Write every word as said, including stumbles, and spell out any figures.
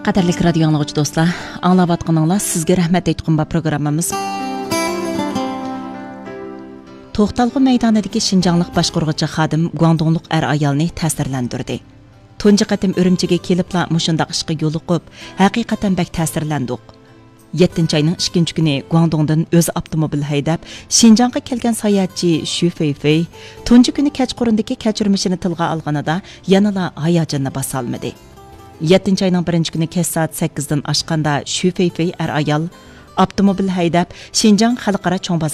Qadarlik radio anlıqçı dostlar, anlavatqanыңlar sizge rahmet aytqın bu programmamız. To'xtalg'u maydonidagi Şinjanlıq boshqaruvchi xodim Guangdongliq er ayolni ta'sirlantirdi. Tunji qatim Urumchiga kelibla mushundaq ishga yo'liqib, haqiqatan bak ta'sirlandik. yettinchi ayning ikkinchi kuni Guangdongdan o'z avtomobil haydab Şinjanga kelgan sayohatchi Shu Feifei tunji kuni kechqurundagi kechirmishini tilga olganida yanada hayajonni bosolmadi. yettinchi ayning birinchi kuni kech soat sakkizdan oshganda Shu Feifei er ayol avtomobil haydab Şinjan xalqaro cho'ng